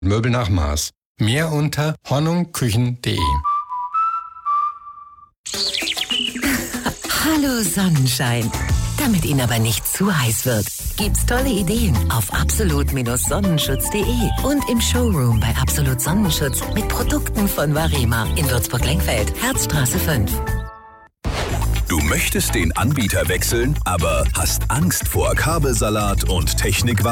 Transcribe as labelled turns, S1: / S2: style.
S1: Möbel nach Maß. Mehr unter hornungküchen.de.
S2: Hallo Sonnenschein. Damit Ihnen aber nicht zu heiß wird, gibt's tolle Ideen auf absolut-sonnenschutz.de und im Showroom bei Absolut Sonnenschutz mit Produkten von Varema in Würzburg-Lengfeld, Herzstraße 5.
S3: Du möchtest den Anbieter wechseln, aber hast Angst vor Kabelsalat und Technik.